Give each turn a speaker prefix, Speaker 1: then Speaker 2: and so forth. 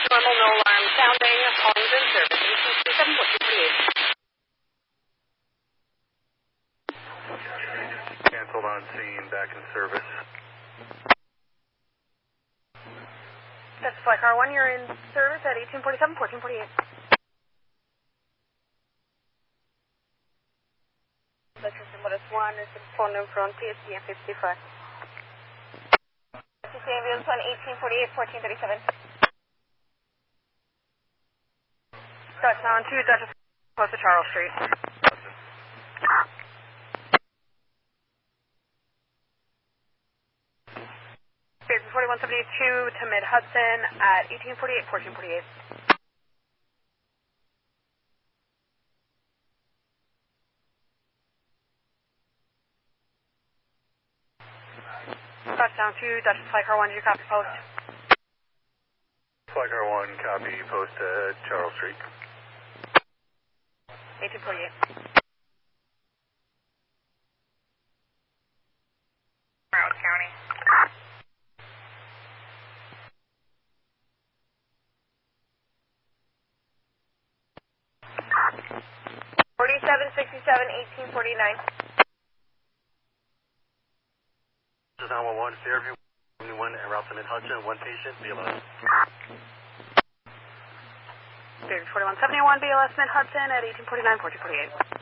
Speaker 1: Normal, no alarm, sounding, calling in service, 1847, 1448.
Speaker 2: Canceled on scene, back in service.
Speaker 1: That's Flight Car 1, you're in service at 1847, 1448. That's Modus 1, is the phone number from PSC 55. PSC Ambulance 1, 1848, 1437. Dutch on 2, Dutch close to Charles Street. Basin 4172 to Mid Hudson at 1848, 1448. Touchdown 2, Dutch Flight Car 1, did you copy post?
Speaker 2: Flight Car 1, copy, post Charles Street.
Speaker 1: 1848. Broward County. 4767, 1849.
Speaker 2: This is 911, Fairview, 71, en route to Mid-Hudson, one patient, BLS.
Speaker 1: Fairview 4171, BLS Mid Hudson at 1849, 1448.